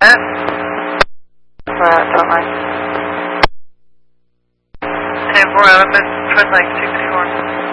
set. Dot line. 10-4 Elephant, twin leg 64.